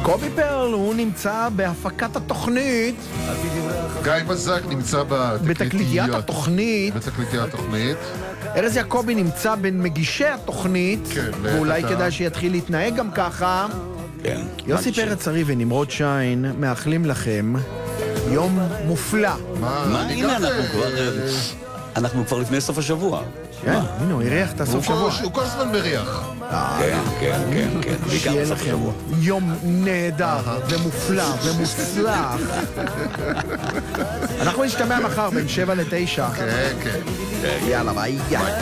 קובי פרל, הוא נמצא בהפקת התוכנית. גיא בזק נמצא בתקליטיית התוכנית. ארז יעקבי נמצא בין מגישי התוכנית. כן, ואולי כדאי שיתחיל להתנהג גם ככה. כן. יוסי פרץ ארי ונמרוד שיין מאחלים לכם יום מופלא. מה, הנה אנחנו כבר לפני סוף השבוע. כן, הנה, הוא הריח את הסוף שבוע. הוא כל הזמן מריח. כן. שיהיה לכם יום נהדר ומופלא ומוצלח. אנחנו נשתמע מחר בין 7 ל-9. כן. יאללה, ביי.